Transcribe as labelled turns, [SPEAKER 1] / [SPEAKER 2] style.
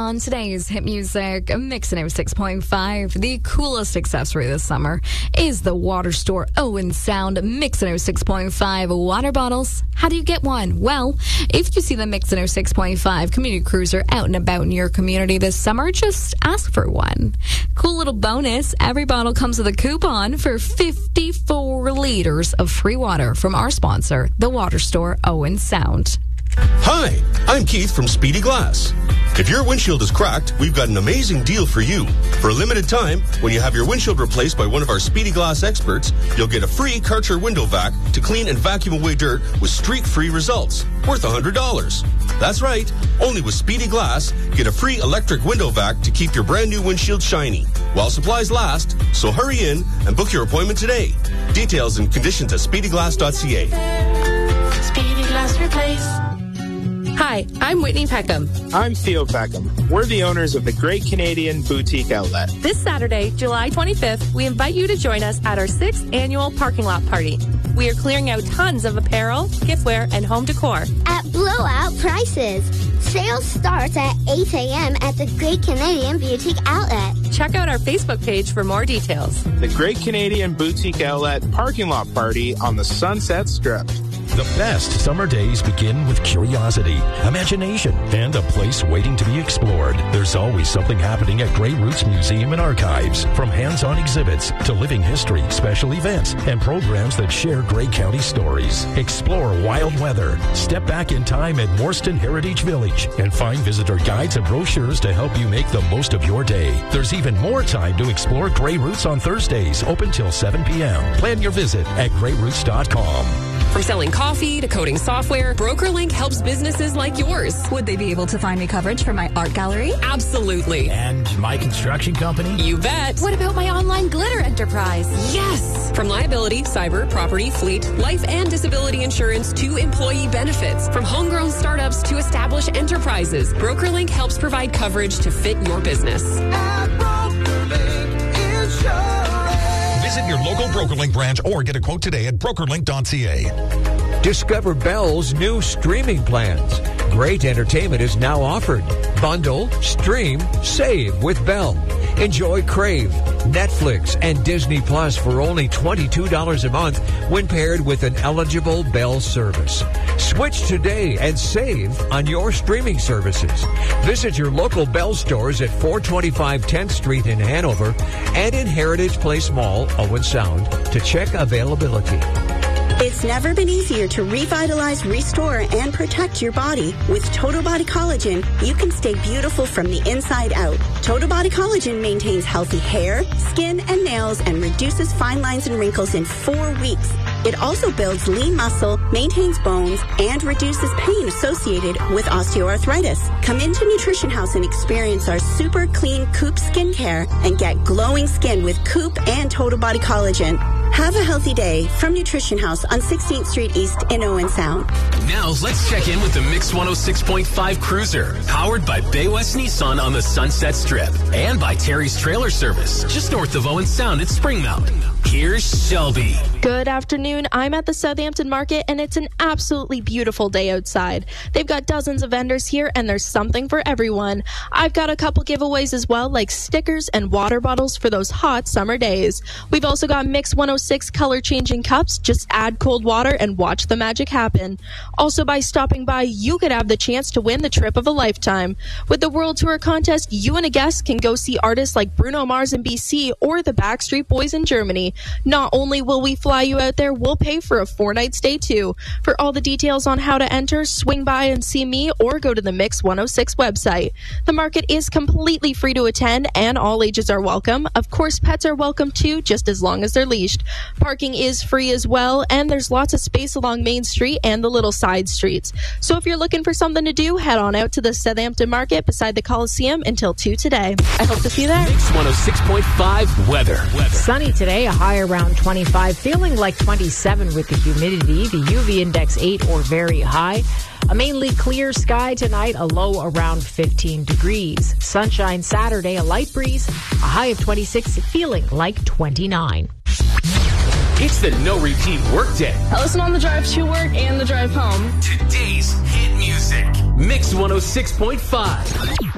[SPEAKER 1] on today's hit music, Mix 106.5. The coolest accessory this summer is the Water Store Owen Sound Mix 106.5 water bottles. How do you get one? Well, if you see the Mix 106.5 community cruiser out and about in your community this summer, just ask for one. Cool little bonus, every bottle comes with a coupon for 54 liters of free water from our sponsor, the Water Store Owen Sound.
[SPEAKER 2] Hi, I'm Keith from Speedy Glass. If your windshield is cracked, we've got an amazing deal for you. For a limited time, when you have your windshield replaced by one of our Speedy Glass experts, you'll get a free Karcher window vac to clean and vacuum away dirt with streak-free results, worth $100. That's right, only with Speedy Glass, get a free electric window vac to keep your brand new windshield shiny, while supplies last, so hurry in and book your appointment today. Details and conditions at speedyglass.ca.
[SPEAKER 3] Speedy Glass Replace.
[SPEAKER 4] Hi, I'm Whitney Peckham.
[SPEAKER 5] I'm Theo Peckham. We're the owners of the Great Canadian Boutique Outlet.
[SPEAKER 4] This Saturday, July 25th, we invite you to join us at our 6th annual parking lot party. We are clearing out tons of apparel, giftware, and home decor.
[SPEAKER 6] At blowout prices. Sales starts at 8 a.m. at the Great Canadian Boutique Outlet.
[SPEAKER 4] Check out our Facebook page for more details.
[SPEAKER 5] The Great Canadian Boutique Outlet Parking Lot Party on the Sunset Strip.
[SPEAKER 7] The best summer days begin with curiosity, imagination, and a place waiting to be explored. There's always something happening at Grey Roots Museum and Archives, from hands-on exhibits to living history, special events, and programs that share Grey County stories. Explore wild weather, step back in time at Morston Heritage Village, and find visitor guides and brochures to help you make the most of your day. There's even more time to explore Grey Roots on Thursdays, open till 7 p.m. Plan your visit at greyroots.com.
[SPEAKER 8] From selling coffee to coding software, BrokerLink helps businesses like yours.
[SPEAKER 9] Would they be able to find me coverage for my art gallery?
[SPEAKER 8] Absolutely.
[SPEAKER 10] And my construction company?
[SPEAKER 8] You bet.
[SPEAKER 9] What about my online glitter enterprise?
[SPEAKER 8] Yes. From liability, cyber, property, fleet, life and disability insurance to employee benefits. From homegrown startups to established enterprises, BrokerLink helps provide coverage to fit your business.
[SPEAKER 11] At BrokerLink Insurance.
[SPEAKER 12] Visit your local BrokerLink branch or get a quote today at brokerlink.ca.
[SPEAKER 13] Discover Bell's new streaming plans. Great entertainment is now offered. Bundle, stream, save with Bell. Enjoy Crave, Netflix, and Disney Plus for only $22 a month when paired with an eligible Bell service. Switch today and save on your streaming services. Visit your local Bell stores at 425 10th Street in Hanover and in Heritage Place Mall, Owen Sound, to check availability.
[SPEAKER 14] It's never been easier to revitalize, restore, and protect your body. With Total Body Collagen, you can stay beautiful from the inside out. Total Body Collagen maintains healthy hair, skin, and nails and reduces fine lines and wrinkles in 4 weeks. It also builds lean muscle, maintains bones, and reduces pain associated with osteoarthritis. Come into Nutrition House and experience our super clean Coop skincare and get glowing skin with Coop and Total Body Collagen. Have a healthy day from Nutrition House on 16th Street East in Owen Sound.
[SPEAKER 15] Now let's check in with the Mix 106.5 Cruiser, powered by Bay West Nissan on the Sunset Strip and by Terry's Trailer Service, just north of Owen Sound at Springmount. Here's Shelby.
[SPEAKER 16] Good afternoon. I'm at the Southampton Market, and it's an absolutely beautiful day outside. They've got dozens of vendors here, and there's something for everyone. I've got a couple giveaways as well, like stickers and water bottles for those hot summer days. We've also got Mix 106 color-changing cups. Just add cold water and watch the magic happen. Also, by stopping by, you could have the chance to win the trip of a lifetime. With the World Tour contest, you and a guest can go see artists like Bruno Mars in BC or the Backstreet Boys in Germany. Not only will we fly you out there, we'll pay for a 4-night stay too. For all the details on how to enter, swing by and see me or go to the Mix 106 website. The market is completely free to attend and all ages are welcome. Of course, pets are welcome too, just as long as they're leashed. Parking is free as well, and there's lots of space along Main Street and the little side streets. So if you're looking for something to do, head on out to the Southampton Market beside the Coliseum until 2 today. I hope to see you there.
[SPEAKER 15] Mix 106.5 weather.
[SPEAKER 17] Sunny today, a high around 25, feeling like 27 with the humidity. The UV index 8 or very high. A mainly clear sky tonight, a low around 15 degrees. Sunshine Saturday, a light breeze, a high of 26, feeling like 29.
[SPEAKER 15] It's the no repeat workday.
[SPEAKER 18] I listen on the drive to work and the drive home.
[SPEAKER 15] Today's hit music. Mix 106.5.